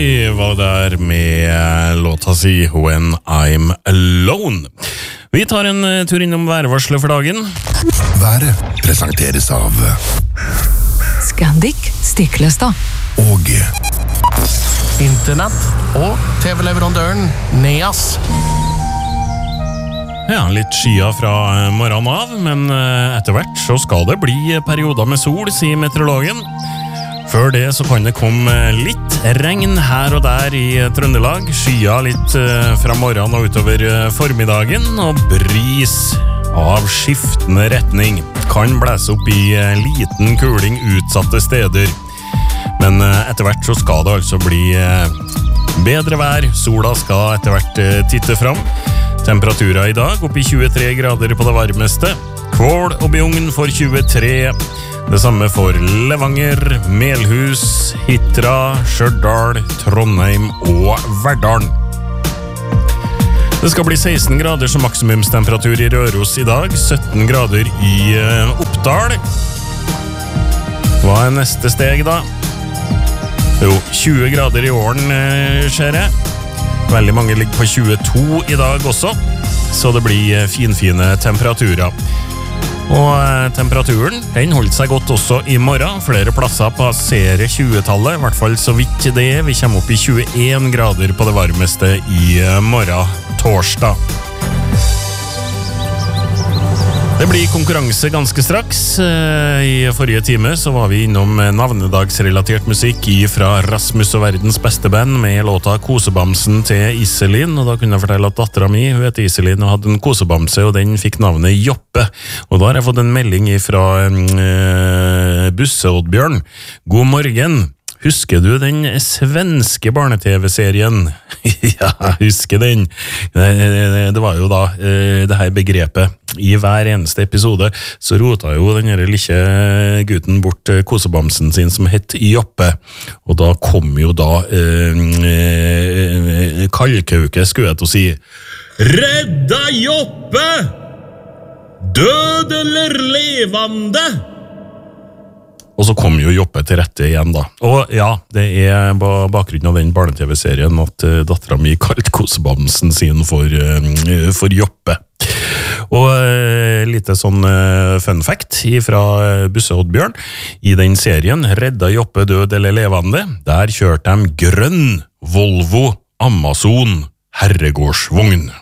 Vi var der med låta si When I'm Alone. Vi tar en tur innom værvarselet for dagen. Været presenteres av Scandic Stiklestad og Internett og TV-leverandøren Neas. Ja, litt skya fra morgenen av, men etter hvert så skal det bli perioder med sol, sier meteorologen. Før det så kan det komme litt regn her og der i Trøndelag, skya litt fra morgenen og utover formiddagen, og bris av skiftende retning kan blæse opp i liten kuling utsatte steder. Men etter hvert så skal det altså bli bedre vær, sola skal etter hvert titte fram. Temperaturer i dag opp i 23 grader på det varmeste, Kvål og Bjugn for 23. Det samme for Levanger, Melhus, Hitra, Stjørdal, Trondheim og Verdalen. Det skal bli 16 grader som maksimumstemperatur i Røros i dag, 17 grader i Oppdal. Hva er neste steg da? Jo, 20 grader i Åren ser jeg. Veldig mange ligger på 22 i dag også, så det blir finfine temperaturer. Og temperaturen, den holdt seg godt også i morgen. Flere plasser passerer 20-tallet, i hvert fall så vidt det. Vi kommer opp i 21 grader på det varmeste i morgen, torsdag. Det blir konkurranse ganske straks. I forrige time så var vi innom navnedagsrelatert musikk fra Rasmus og verdens beste band med låta Kosebamsen til Iselin, og da kunne jeg fortelle at datteren min, hun heter Iselin og hadde en kosebamse, og den fikk navnet Joppe. Og da har jeg fått en melding fra Busse Oddbjørn. God morgen! Husker du den svenske barne-tv-serien? Ja, jeg husker den. Det var jo da det her begrepet. I hver eneste episode så rota jo den her lille gutten bort kosebamsen sin som het Joppe. Og da kom jo da Kalkauke, skulle jeg til å si. Redda Joppe! Død eller levende? Og så kom jo Joppe til rette igjen da. Og ja, det er bakgrunnen av den barne-tv-serien at datteren min kalte kosebamsen sin for Joppe. Og litt sånn fun fact fra Busse Oddbjørn. I den serien Redda Joppe død eller levende, der kjørte de grønn Volvo Amazon herregårdsvogn.